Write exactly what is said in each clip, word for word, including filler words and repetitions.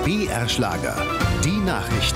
B R Schlager, die Nachrichten.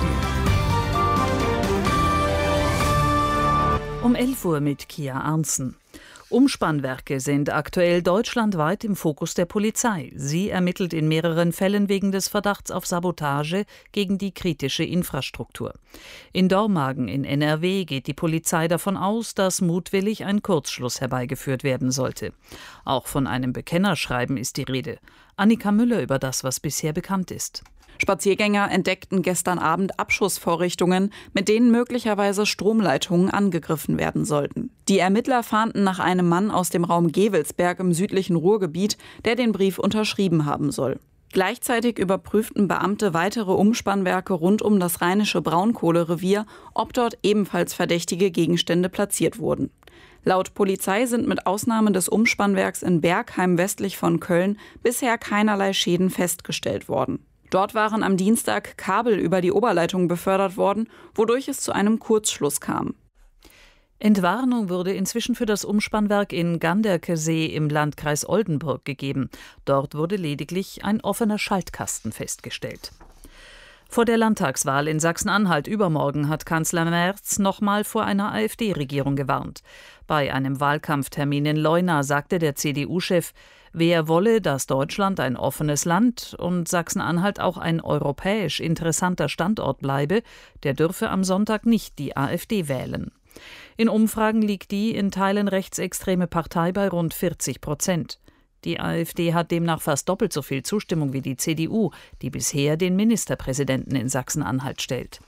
Um elf Uhr mit Kia Arntzen. Umspannwerke sind aktuell deutschlandweit im Fokus der Polizei. Sie ermittelt in mehreren Fällen wegen des Verdachts auf Sabotage gegen die kritische Infrastruktur. In Dormagen in N R W geht die Polizei davon aus, dass mutwillig ein Kurzschluss herbeigeführt werden sollte. Auch von einem Bekennerschreiben ist die Rede. Annika Müller über das, was bisher bekannt ist. Spaziergänger entdeckten gestern Abend Abschussvorrichtungen, mit denen möglicherweise Stromleitungen angegriffen werden sollten. Die Ermittler fahnden nach einem Mann aus dem Raum Gevelsberg im südlichen Ruhrgebiet, der den Brief unterschrieben haben soll. Gleichzeitig überprüften Beamte weitere Umspannwerke rund um das rheinische Braunkohlerevier, ob dort ebenfalls verdächtige Gegenstände platziert wurden. Laut Polizei sind mit Ausnahme des Umspannwerks in Bergheim westlich von Köln bisher keinerlei Schäden festgestellt worden. Dort waren am Dienstag Kabel über die Oberleitung befördert worden, wodurch es zu einem Kurzschluss kam. Entwarnung wurde inzwischen für das Umspannwerk in Ganderkesee im Landkreis Oldenburg gegeben. Dort wurde lediglich ein offener Schaltkasten festgestellt. Vor der Landtagswahl in Sachsen-Anhalt übermorgen hat Kanzler Merz nochmal vor einer AfD-Regierung gewarnt. Bei einem Wahlkampftermin in Leuna sagte der C D U-Chef, wer wolle, dass Deutschland ein offenes Land und Sachsen-Anhalt auch ein europäisch interessanter Standort bleibe, der dürfe am Sonntag nicht die AfD wählen. In Umfragen liegt die in Teilen rechtsextreme Partei bei rund vierzig Prozent. Die AfD hat demnach fast doppelt so viel Zustimmung wie die C D U, die bisher den Ministerpräsidenten in Sachsen-Anhalt stellt.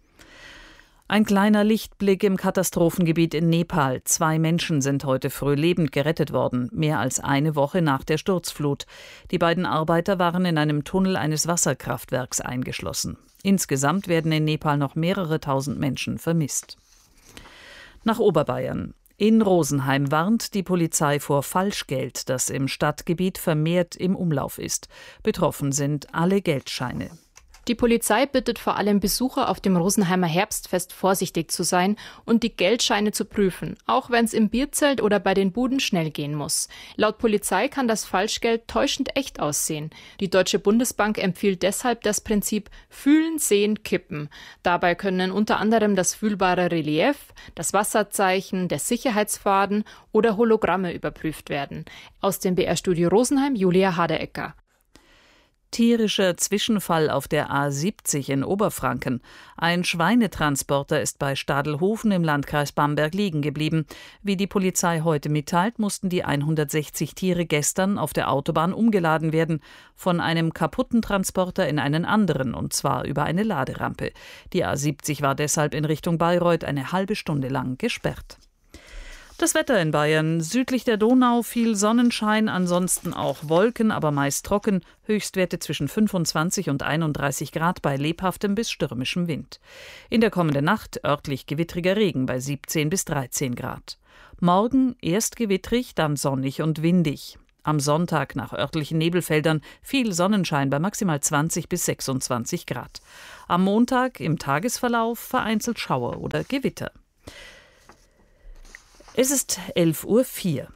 Ein kleiner Lichtblick im Katastrophengebiet in Nepal. Zwei Menschen sind heute früh lebend gerettet worden, mehr als eine Woche nach der Sturzflut. Die beiden Arbeiter waren in einem Tunnel eines Wasserkraftwerks eingeschlossen. Insgesamt werden in Nepal noch mehrere tausend Menschen vermisst. Nach Oberbayern. In Rosenheim warnt die Polizei vor Falschgeld, das im Stadtgebiet vermehrt im Umlauf ist. Betroffen sind alle Geldscheine. Die Polizei bittet vor allem Besucher auf dem Rosenheimer Herbstfest vorsichtig zu sein und die Geldscheine zu prüfen, auch wenn es im Bierzelt oder bei den Buden schnell gehen muss. Laut Polizei kann das Falschgeld täuschend echt aussehen. Die Deutsche Bundesbank empfiehlt deshalb das Prinzip Fühlen, Sehen, Kippen. Dabei können unter anderem das fühlbare Relief, das Wasserzeichen, der Sicherheitsfaden oder Hologramme überprüft werden. Aus dem B R-Studio Rosenheim, Julia Haderecker. Tierischer Zwischenfall auf der A siebzig in Oberfranken. Ein Schweinetransporter ist bei Stadelhofen im Landkreis Bamberg liegen geblieben. Wie die Polizei heute mitteilt, mussten die hundertsechzig Tiere gestern auf der Autobahn umgeladen werden, von einem kaputten Transporter in einen anderen, und zwar über eine Laderampe. Die A siebzig war deshalb in Richtung Bayreuth eine halbe Stunde lang gesperrt. Das Wetter in Bayern. Südlich der Donau viel Sonnenschein, ansonsten auch Wolken, aber meist trocken. Höchstwerte zwischen fünfundzwanzig und einunddreißig Grad bei lebhaftem bis stürmischem Wind. In der kommenden Nacht örtlich gewittriger Regen bei siebzehn bis dreizehn Grad. Morgen erst gewittrig, dann sonnig und windig. Am Sonntag nach örtlichen Nebelfeldern viel Sonnenschein bei maximal zwanzig bis sechsundzwanzig Grad. Am Montag im Tagesverlauf vereinzelt Schauer oder Gewitter. Es ist elf Uhr vier.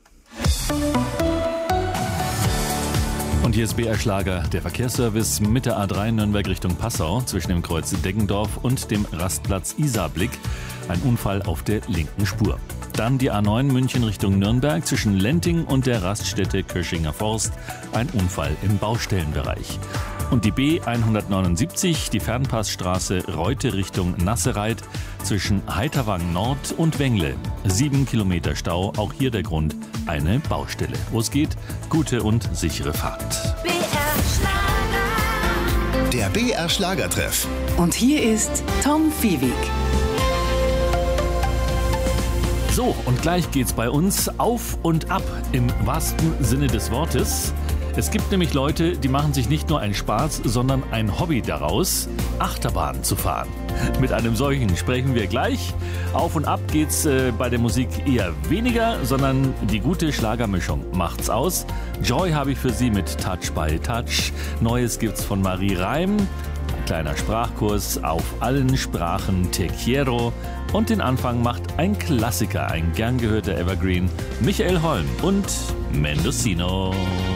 Und hier ist B R Schlager, der Verkehrsservice mit der A drei Nürnberg Richtung Passau zwischen dem Kreuz Deggendorf und dem Rastplatz Isarblick. Ein Unfall auf der linken Spur. Dann die A neun München Richtung Nürnberg zwischen Lenting und der Raststätte Köschinger Forst. Ein Unfall im Baustellenbereich. Und die B hundertneunundsiebzig, die Fernpassstraße Reute Richtung Nassereit zwischen Heiterwang Nord und Wengle. Sieben Kilometer Stau, auch hier der Grund, eine Baustelle. Wo es geht, gute und sichere Fahrt. B R Schlager. Der B R Schlagertreff. Und hier ist Tom Fiewig. So, und gleich geht's bei uns auf und ab im wahrsten Sinne des Wortes. Es gibt nämlich Leute, die machen sich nicht nur einen Spaß, sondern ein Hobby daraus, Achterbahn zu fahren. Mit einem solchen sprechen wir gleich. Auf und ab geht's äh, bei der Musik eher weniger, sondern die gute Schlagermischung macht's aus. Joy habe ich für Sie mit Touch by Touch. Neues gibt's von Marie Reim. Ein kleiner Sprachkurs auf allen Sprachen, Te Quiero. Und den Anfang macht ein Klassiker, ein gern gehörter Evergreen, Michael Holm und Mendocino.